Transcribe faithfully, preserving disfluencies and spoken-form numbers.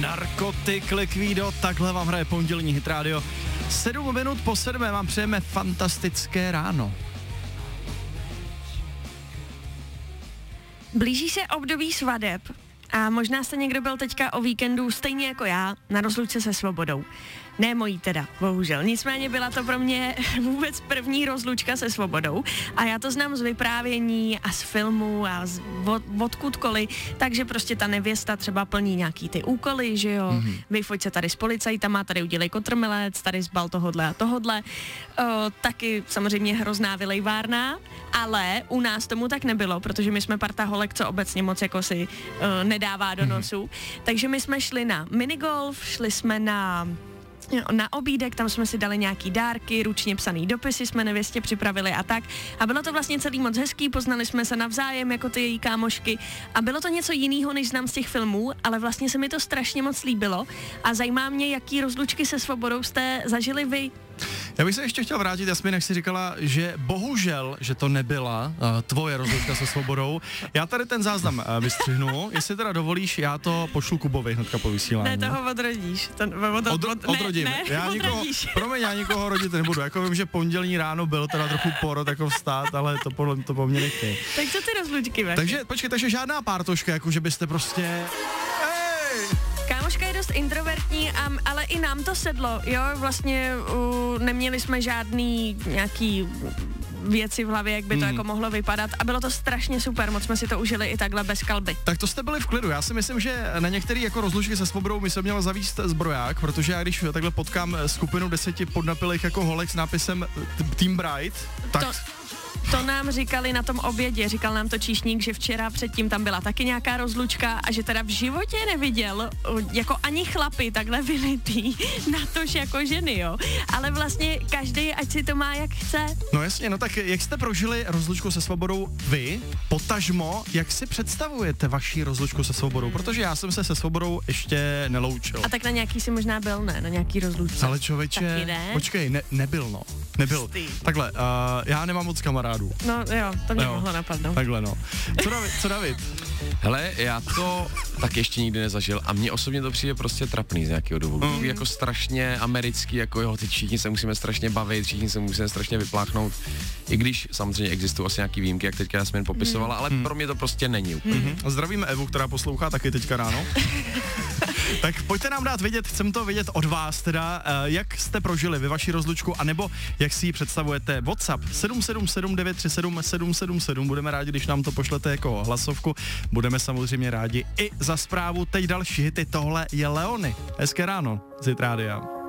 Narkotik Liquido, takhle vám hraje pondělní Hit Radio. Sedm minut po sedmé vám přejeme fantastické ráno. Blíží se období svadeb a možná jste někdo byl teďka o víkendu stejně jako já na rozlučce se svobodou. Ne mojí teda, bohužel. Nicméně byla to pro mě vůbec první rozlučka se svobodou a já to znám z vyprávění a z filmů a z od, odkudkoliv, takže prostě ta nevěsta třeba plní nějaký ty úkoly, že jo, mm-hmm. vyfoť se tady s policajtama, tady udělej kotrmelec, tady zbal tohodle a tohodle, o, taky samozřejmě hrozná vylejvárna, ale u nás tomu tak nebylo, protože my jsme parta holek, co obecně moc jako si o, nedává do nosu, mm-hmm. takže my jsme šli na minigolf, šli jsme na na obídek, tam jsme si dali nějaký dárky, ručně psaný dopisy jsme nevěstě připravili a tak. A bylo to vlastně celý moc hezký, poznali jsme se navzájem jako ty její kámošky a bylo to něco jiného, než znám z těch filmů, ale vlastně se mi to strašně moc líbilo a zajímá mě, jaký rozlučky se svobodou jste zažili vy. Já bych se ještě chtěl vrátit, Jasmin, jak jsi říkala, že bohužel, že to nebyla uh, tvoje rozlučka se svobodou. Já tady ten záznam uh, vystřihnu, jestli teda dovolíš, já to pošlu Kubovi hnedka po vysílání. Ne, toho odrodíš. To, od, od, od, odrodím. Ne, já ne, nikoho, promiň, já nikoho rodit nebudu. Jako vím, že pondělní ráno byl teda trochu porod jako vstát, ale to po, to po mně nechtěj. Tak co ty rozlučky máš? Takže, počkej, takže žádná pártoška, jako že byste prostě... Hej! Kámoška je dost introvertní, a, ale i nám to sedlo, jo, vlastně uh, neměli jsme žádný nějaký věci v hlavě, jak by to mm. jako mohlo vypadat a bylo to strašně super, moc jsme si to užili i takhle bez kalby. Tak to jste byli v klidu, já si myslím, že na některé jako rozlučky se svobodou my se měl zavíst zbroják, protože já když takhle potkám skupinu deseti podnapilých jako holek s nápisem Team Bright, tak... To... To nám říkali na tom obědě, říkal nám to číšník, že včera předtím tam byla taky nějaká rozlučka a že teda v životě neviděl jako ani chlapy takhle vylitý, natož jako ženy, jo. Ale vlastně každý, ať si to má jak chce. No jasně, no tak jak jste prožili rozlučku se svobodou vy, potažmo, jak si představujete vaši rozlučku se svobodou, protože já jsem se se svobodou ještě neloučil. A tak na nějaký si možná byl, ne? Na nějaký rozlučce. Ale člověče, ne? počkej, ne, nebyl no, nebyl. Stý. Takhle, uh, já nemám moc kamarádů. No jo, to mě jo. mohlo napadnout. Takhle no. Co David? Co David? Hele, já to tak ještě nikdy nezažil a mně osobně to přijde prostě trapný z nějakého důvodu. Mm. Jako strašně americký, jako jo, teď všichni se musíme strašně bavit, všichni se musíme strašně vypláchnout. I když samozřejmě existují asi nějaký výjimky, jak teďka Jasmin popisovala, mm. ale mm. pro mě to prostě není úplně. Mm. Zdravíme Evu, která poslouchá taky teďka ráno. Tak pojďte nám dát vědět, chcem to vědět od vás teda, jak jste prožili vy vaši rozlučku, anebo jak si ji představujete. WhatsApp sedm sedm sedm devět tři sedm sedm sedm sedm, budeme rádi, když nám to pošlete jako hlasovku, budeme samozřejmě rádi i za zprávu. Teď další hity, tohle je Leony. Hezké ráno z Hit Rádia.